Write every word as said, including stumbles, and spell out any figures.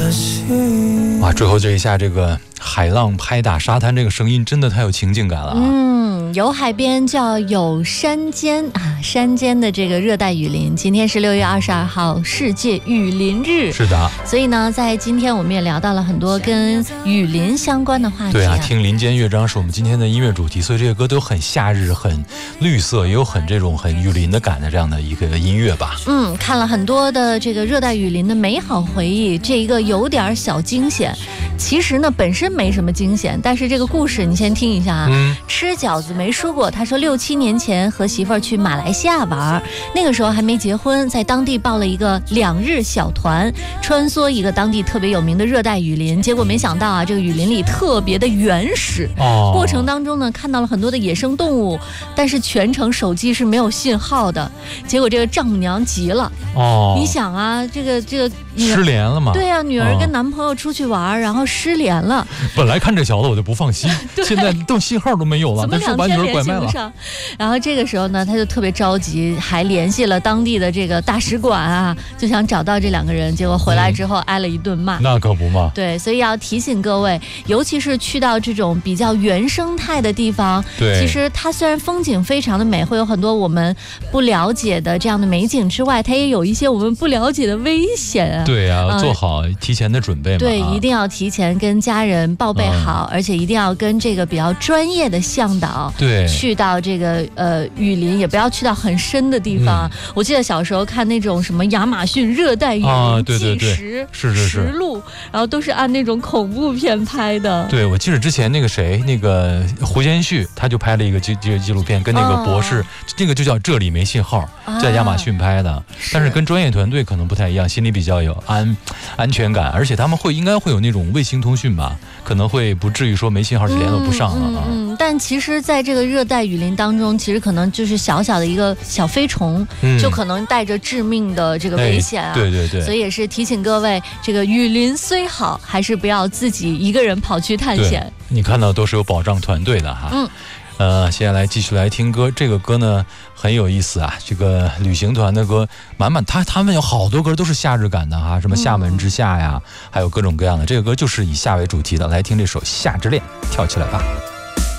哇，最后这一下，这个海浪拍打沙滩，这个声音真的太有情境感了啊！ 嗯，有海边就要有山间啊，山间的这个热带雨林。今天是六月二十二号，世界雨林日。 是的， 所以呢，在今天我们也聊到了很多跟雨林相关的话题、啊。 对啊，听林间乐章是我们今天的音乐主题，所以这些歌都很夏日、很绿色，也有很这种很雨林的感的这样的一个音乐吧。 嗯，看了很多的这个热带雨林的美好回忆，这一个有点小惊险。其实呢，本身没什么惊险，但是这个故事你先听一下啊。嗯、吃饺子没输过，他说六七年前和媳妇儿去马来西亚玩，那个时候还没结婚，在当地报了一个两日小团，穿梭一个当地特别有名的热带雨林。结果没想到啊，这个雨林里特别的原始，哦、过程当中呢看到了很多的野生动物，但是全程手机是没有信号的。结果这个丈母娘急了，哦，你想啊，这个这个失联了嘛？ 对啊，女儿跟男朋友出去玩，然后失联了。 本来看这小子我就不放心，现在都信号都没有了， 怎么两天联系不上？然后这个时候呢，他就特别着急，还联系了当地的这个大使馆啊，就想找到这两个人。结果回来之后挨了一顿骂。嗯、 那可不嘛。 对，所以要提醒各位，尤其是去到这种比较原生态的地方， 对， 其实它虽然风景非常的美，会有很多我们不了解的这样的美景之外，它也有一些我们不了解的危险啊。 对啊，呃、做好提前的准备嘛。 对，一定要提前跟家人报备好，嗯、而且一定要跟这个比较专业的向导， 对， 去到这个呃雨林，也不要去到很深的地方。嗯、我记得小时候看那种什么亚马逊热带雨林、啊、 对对对， 纪实是是是实录，然后都是按那种恐怖片拍的。 对，我记得之前那个谁，那个胡先煦，他就拍了一个纪纪纪录片，跟那个博士，哦、那个就叫这里没信号，在亚马逊拍的，啊、但是跟专业团队可能不太一样，心里比较有安安全感，而且他们会应该会有那种卫星通讯吧，可能会不至于说没信号就联络不上了啊。 嗯，嗯但其实在这个热带雨林当中，其实可能就是小小的一个小飞虫，嗯、就可能带着致命的这个危险啊。 哎、对对对， 所以也是提醒各位，这个雨林虽好，还是不要自己一个人跑去探险。 你看到都是有保障团队的哈。 嗯。 呃，接下来继续来听歌，这个歌呢很有意思啊，这个旅行团的歌，满满他他们有好多歌都是夏日感的哈，什么厦门之夏呀，嗯、还有各种各样的，这个歌就是以夏为主题的，来听这首《夏之恋》，跳起来吧。